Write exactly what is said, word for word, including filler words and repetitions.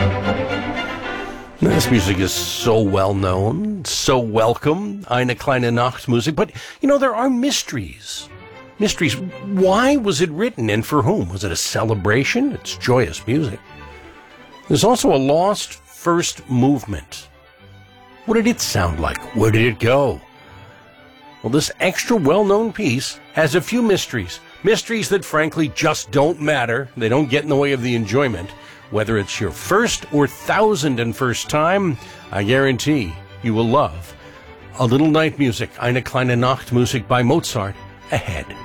This music is so well known, so welcome, Eine kleine Nachtmusik, but, you know, there are mysteries. Mysteries. Why was it written and for whom? Was it a celebration? It's joyous music. There's also a lost first movement. What did it sound like? Where did it go? Well, this extra well-known piece has a few mysteries. Mysteries that, frankly, just don't matter. They don't get in the way of the enjoyment. Whether it's your first or thousand and first time, I guarantee you will love a little night music, Eine kleine Nachtmusik by Mozart, ahead.